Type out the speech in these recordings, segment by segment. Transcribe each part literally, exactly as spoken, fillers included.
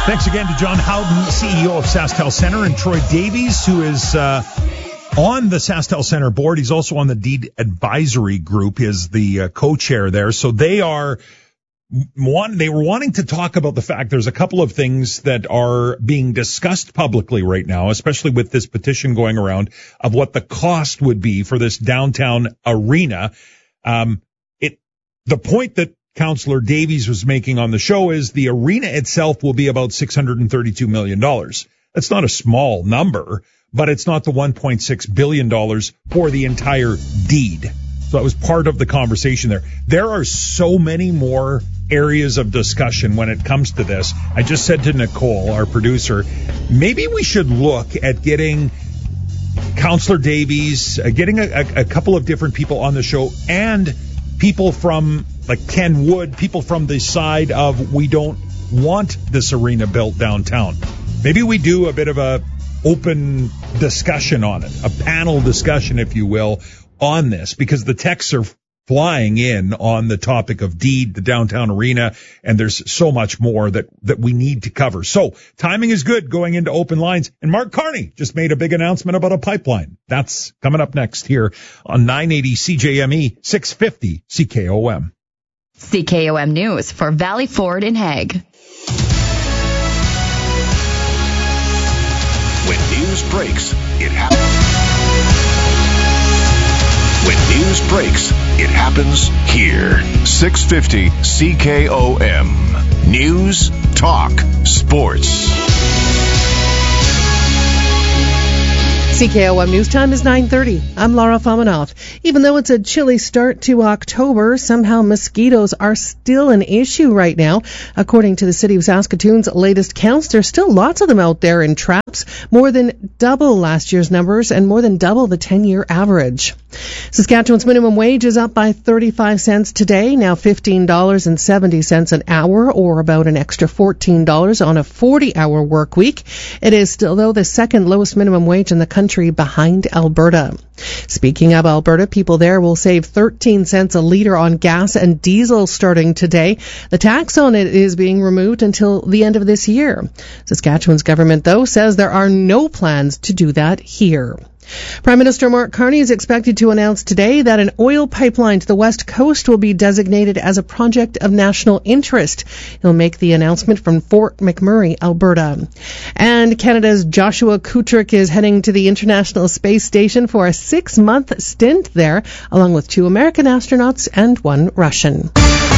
Thanks again to John Howden, C E O of SaskTel Center, and Troy Davies, who is uh, on the SaskTel Center board. He's also on the Deed Advisory Group, is the uh, co-chair there. So they are one. They were wanting to talk about the fact there's a couple of things that are being discussed publicly right now, especially with this petition going around of what the cost would be for this downtown arena. Um, it the point that Councillor Davies was making on the show is the arena itself will be about six hundred thirty-two million dollars. That's not a small number, but it's not the one point six billion dollars for the entire deed. So that was part of the conversation there. There are so many more areas of discussion when it comes to this. I just said to Nicole, our producer, maybe we should look at getting Councillor Davies, uh, getting a, a, a couple of different people on the show, and people from, like Ken Wood, people from the side of we don't want this arena built downtown. Maybe we do a bit of a open discussion on it, a panel discussion, if you will, on this, because the texts are flying in on the topic of Deed, the downtown arena, and there's so much more that, that we need to cover. So timing is good going into open lines. And Mark Carney just made a big announcement about a pipeline. That's coming up next here on nine eighty C J M E, six fifty C K O M. C K O M News for Valley Ford in Hague. When news breaks, it happens. When news breaks, it happens here. six fifty C K O M. News, talk, sports. C K O M News Time is nine thirty. I'm Laura Fominov. Even though it's a chilly start to October, somehow mosquitoes are still an issue right now. According to the City of Saskatoon's latest counts, there's still lots of them out there in traps, more than double last year's numbers and more than double the ten-year average. Saskatchewan's minimum wage is up by thirty-five cents today, now fifteen dollars and seventy cents an hour, or about an extra fourteen dollars on a forty-hour work week. It is still, though, the second lowest minimum wage in the country, behind Alberta. Speaking of Alberta, people there will save thirteen cents a litre on gas and diesel starting today. The tax on it is being removed until the end of this year. Saskatchewan's government, though, says there are no plans to do that here. Prime Minister Mark Carney is expected to announce today that an oil pipeline to the west coast will be designated as a project of national interest. He'll make the announcement from Fort McMurray, Alberta. And Canada's Joshua Kutrick is heading to the International Space Station for a six-month stint there, along with two American astronauts and one Russian.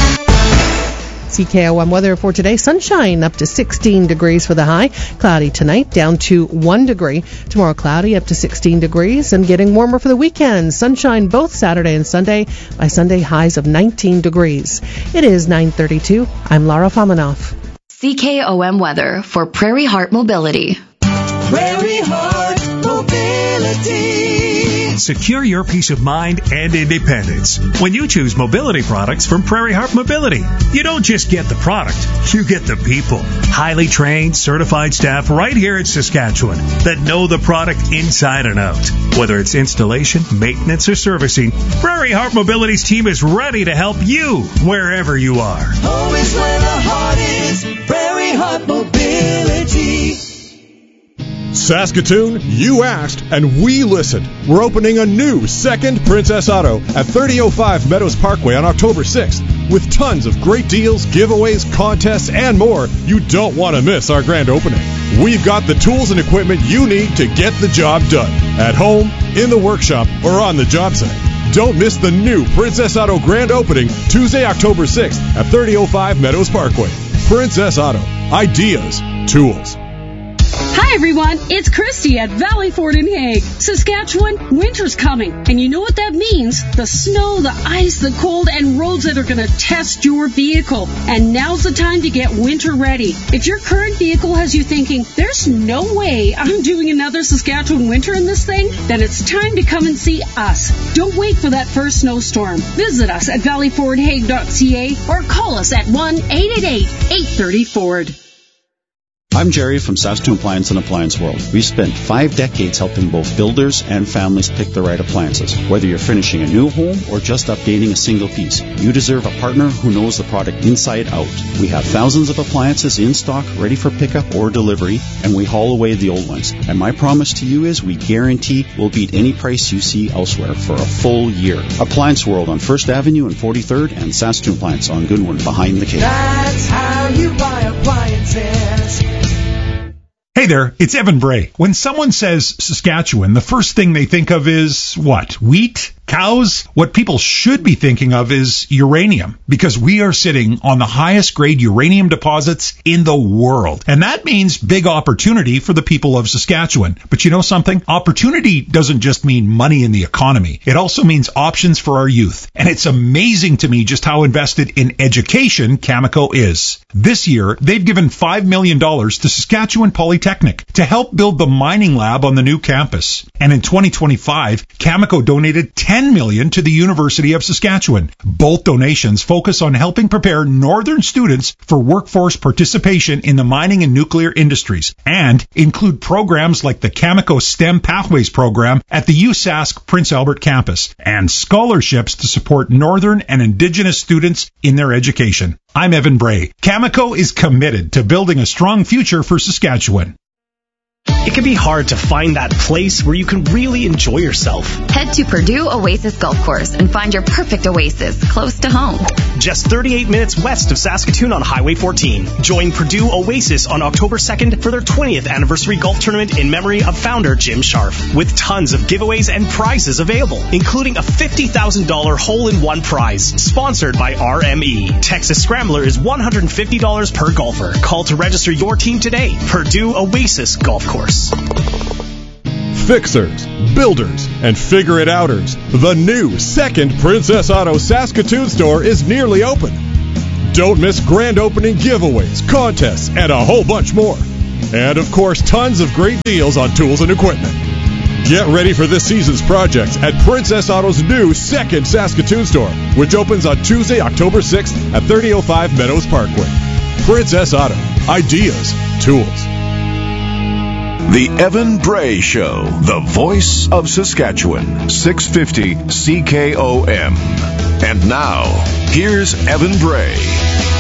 C K O M weather for today. Sunshine up to sixteen degrees for the high. Cloudy tonight, down to one degree. Tomorrow cloudy up to sixteen degrees and getting warmer for the weekend. Sunshine both Saturday and Sunday. By Sunday, highs of nineteen degrees. It is nine thirty-two. I'm Laura Fominov. C K O M weather for Prairie Heart Mobility. Prairie Heart Mobility. Secure your peace of mind and independence when you choose mobility products from Prairie Heart Mobility. You don't just get the product, you get the people. Highly trained, certified staff right here in Saskatchewan that know the product inside and out. Whether it's installation, maintenance, or servicing, Prairie Heart Mobility's team is ready to help you wherever you are. Always where the heart is, Prairie Heart Mobility. Saskatoon, you asked, and we listened. We're opening a new second Princess Auto at thirty oh five Meadows Parkway on October sixth. With tons of great deals, giveaways, contests, and more, you don't want to miss our grand opening. We've got the tools and equipment you need to get the job done. At home, in the workshop, or on the job site. Don't miss the new Princess Auto grand opening Tuesday, October sixth at thirty oh five Meadows Parkway. Princess Auto. Ideas. Tools. Hi everyone, it's Christy at Valley Ford in Hague. Saskatchewan, winter's coming, and you know what that means. The snow, the ice, the cold, and roads that are going to test your vehicle. And now's the time to get winter ready. If your current vehicle has you thinking, there's no way I'm doing another Saskatchewan winter in this thing, then it's time to come and see us. Don't wait for that first snowstorm. Visit us at valley ford hague dot c a or call us at one eight eight eight, eight three zero Ford. I'm Jerry from Saskatoon Appliance and Appliance World. We've spent five decades helping both builders and families pick the right appliances. Whether you're finishing a new home or just updating a single piece, you deserve a partner who knows the product inside out. We have thousands of appliances in stock, ready for pickup or delivery, and we haul away the old ones. And my promise to you is we guarantee we'll beat any price you see elsewhere for a full year. Appliance World on First Avenue and forty-third, and Saskatoon Appliance on Goodwin behind the cave. That's how you buy appliances. Hey there, it's Evan Bray. When someone says Saskatchewan, the first thing they think of is what? Wheat? Cows? What people should be thinking of is uranium, because we are sitting on the highest grade uranium deposits in the world. And that means big opportunity for the people of Saskatchewan. But you know something? Opportunity doesn't just mean money in the economy. It also means options for our youth. And it's amazing to me just how invested in education Cameco is. This year, they've given five million dollars to Saskatchewan Polytechnic to help build the mining lab on the new campus. And in twenty twenty-five, Cameco donated ten million dollars to the University of Saskatchewan. Both donations focus on helping prepare northern students for workforce participation in the mining and nuclear industries, and include programs like the Cameco STEM Pathways program at the U S A S C Prince Albert campus, and scholarships to support northern and indigenous students in their education. I'm Evan Bray. Cameco is committed to building a strong future for Saskatchewan. It can be hard to find that place where you can really enjoy yourself. Head to Purdue Oasis Golf Course and find your perfect oasis close to home. Just thirty-eight minutes west of Saskatoon on Highway fourteen. Join Purdue Oasis on October second for their twentieth anniversary golf tournament in memory of founder Jim Scharf, with tons of giveaways and prizes available, including a fifty thousand dollars hole-in-one prize, sponsored by R M E. Texas Scrambler is one hundred fifty dollars per golfer. Call to register your team today. Purdue Oasis Golf Course. Fixers, builders, and figure-it-outers. The new second Princess Auto Saskatoon store is nearly open. Don't miss grand opening giveaways, contests, and a whole bunch more. And, of course, tons of great deals on tools and equipment. Get ready for this season's projects at Princess Auto's new second Saskatoon store, which opens on Tuesday, October sixth at thirty oh five Meadows Parkway. Princess Auto. Ideas. Tools. The Evan Bray Show, the voice of Saskatchewan, six fifty C K O M. And now, here's Evan Bray.